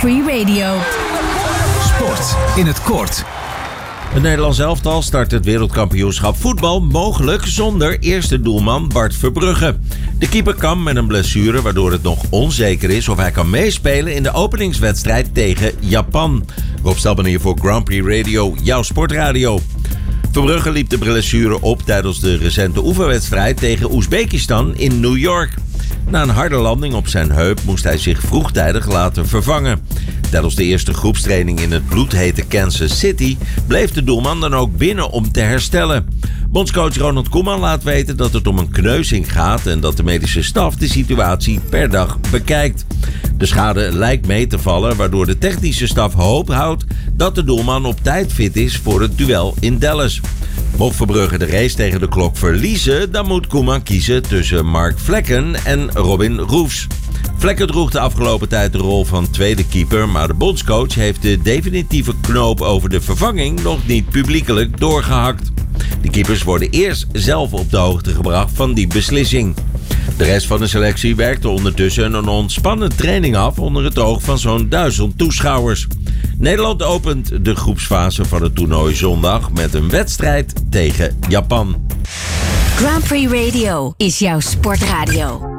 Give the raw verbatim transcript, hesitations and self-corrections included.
Free Radio. Sport in het kort. Het Nederlands elftal start het wereldkampioenschap voetbal mogelijk zonder eerste doelman Bart Verbrugge. De keeper kampt met een blessure waardoor het nog onzeker is of hij kan meespelen in de openingswedstrijd tegen Japan. Rob Stelman hier voor Grand Prix Radio, jouw sportradio. Verbrugge liep de blessure op tijdens de recente oefenwedstrijd tegen Oezbekistan in New York. Na een harde landing op zijn heup moest hij zich vroegtijdig laten vervangen. Tijdens de eerste groepstraining in het bloedhete Kansas City bleef de doelman dan ook binnen om te herstellen. Bondscoach Ronald Koeman laat weten dat het om een kneuzing gaat en dat de medische staf de situatie per dag bekijkt. De schade lijkt mee te vallen, waardoor de technische staf hoop houdt dat de doelman op tijd fit is voor het duel in Dallas. Mocht Verbrugge de race tegen de klok verliezen, dan moet Koeman kiezen tussen Mark Vlekken en Robin Roefs. Vlekken droeg de afgelopen tijd de rol van tweede keeper, maar de bondscoach heeft de definitieve knoop over de vervanging nog niet publiekelijk doorgehakt. De keepers worden eerst zelf op de hoogte gebracht van die beslissing. De rest van de selectie werkte ondertussen een ontspannen training af onder het oog van zo'n duizend toeschouwers. Nederland opent de groepsfase van het toernooi zondag met een wedstrijd tegen Japan. Grand Prix Radio is jouw sportradio.